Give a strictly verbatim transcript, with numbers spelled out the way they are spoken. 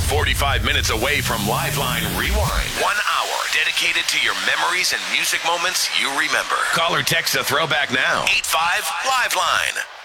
forty-five minutes away from Liveline Rewind. One hour dedicated to your memories and music moments you remember. Call or text a throwback now. eight five Liveline.